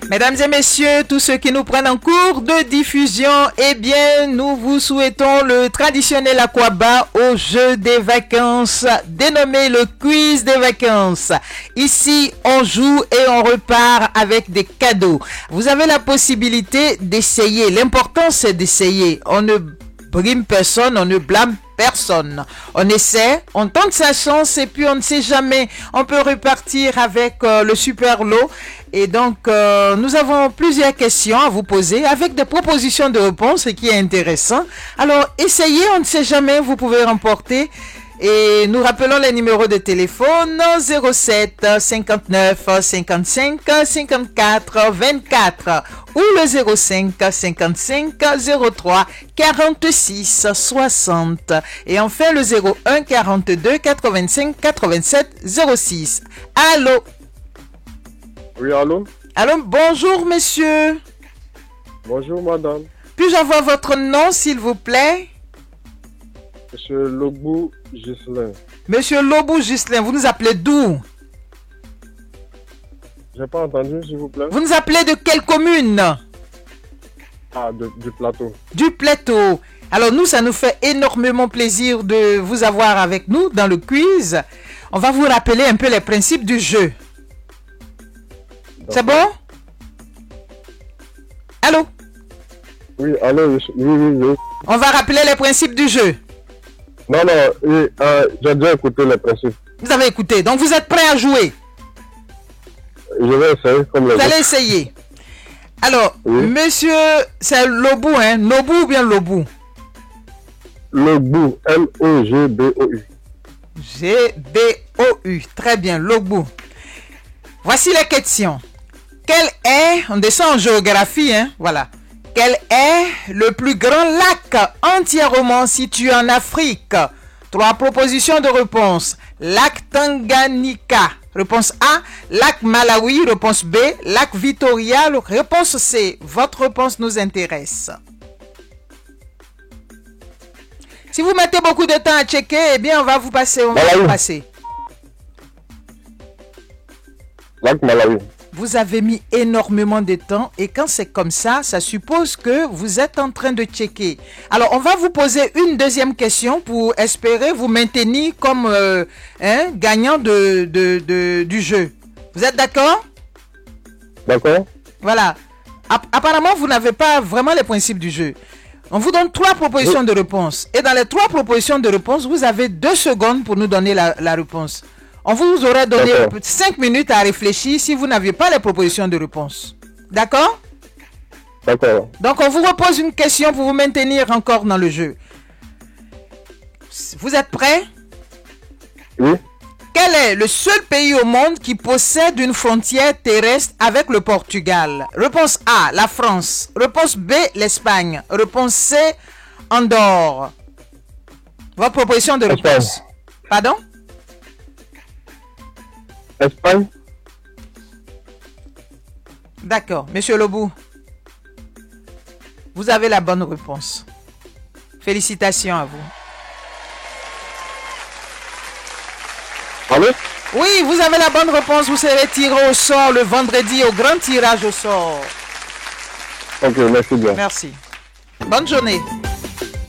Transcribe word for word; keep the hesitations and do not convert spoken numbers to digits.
Mesdames et messieurs, tous ceux qui nous prennent en cours de diffusion, eh bien, nous vous souhaitons le traditionnel aquaba au jeu des vacances, dénommé le quiz des vacances. Ici, on joue et on repart avec des cadeaux. Vous avez la possibilité d'essayer. L'important, c'est d'essayer. On ne brime personne, on ne blâme personne. On essaie, on tente sa chance et puis on ne sait jamais. On peut repartir avec euh, le super lot. Et donc, euh, nous avons plusieurs questions à vous poser avec des propositions de réponses, ce qui est intéressant. Alors, essayez, on ne sait jamais, vous pouvez remporter. Et nous rappelons les numéros de téléphone zéro sept cinquante-neuf cinquante-cinq cinquante-quatre vingt-quatre ou le zéro cinq cinquante-cinq zéro trois quarante-six soixante et enfin le zéro un quarante-deux quatre-vingt-cinq quatre-vingt-sept zéro six. Allô? Oui, allô? Allô, bonjour monsieur. Bonjour madame. Puis-je avoir votre nom s'il vous plaît? Monsieur Lobou Ghislain. Monsieur Lobou Ghislain, vous nous appelez d'où? J'ai pas entendu, s'il vous plaît. Vous nous appelez de quelle commune? Ah, de, du plateau. Du plateau. Alors nous, ça nous fait énormément plaisir de vous avoir avec nous dans le quiz. On va vous rappeler un peu les principes du jeu. C'est bon? Allô? Oui, allô, oui, oui, oui, oui. On va rappeler les principes du jeu. Non, non, oui, euh, j'ai déjà écouté les principes. Vous avez écouté. Donc vous êtes prêts à jouer? Je vais essayer comme les Vous allez autres. essayer. Alors, Oui. monsieur, c'est Lobou, hein? Lobou ou bien Lobou? Lobou, L O G B O U. G B O U. Très bien, Lobou. Voici la question. Quel est, on descend en géographie, hein? Voilà. Quel est le plus grand lac entièrement situé en Afrique? Trois propositions de réponse. Lac Tanganyika. Réponse A. Lac Malawi. Réponse B. Lac Victoria. Réponse C. Votre réponse nous intéresse. Si vous mettez beaucoup de temps à checker, eh bien, on va vous passer. On va Malawi. vous passer. Lac Malawi. Vous avez mis énormément de temps et quand c'est comme ça, ça suppose que vous êtes en train de checker. Alors, on va vous poser une deuxième question pour espérer vous maintenir comme euh, hein, gagnant de, de, de, du jeu. Vous êtes d'accord? D'accord? Voilà. App- apparemment, vous n'avez pas vraiment les principes du jeu. On vous donne trois propositions de réponse. Et dans les trois propositions de réponse, vous avez deux secondes pour nous donner la, la réponse. On vous aurait donné D'accord. cinq minutes à réfléchir si vous n'aviez pas les propositions de réponse. D'accord? D'accord. Donc, on vous repose une question pour vous maintenir encore dans le jeu. Vous êtes prêts? Oui. Quel est le seul pays au monde qui possède une frontière terrestre avec le Portugal? Réponse A, la France. Réponse B, l'Espagne. Réponse C, Andorre. Votre proposition de Espagne. réponse. Pardon? Espagne. D'accord. Monsieur Lobou, vous avez la bonne réponse. Félicitations à vous. Allô? Oui, vous avez la bonne réponse. Vous serez tiré au sort le vendredi au grand tirage au sort. Ok, merci bien. Merci. Bonne journée.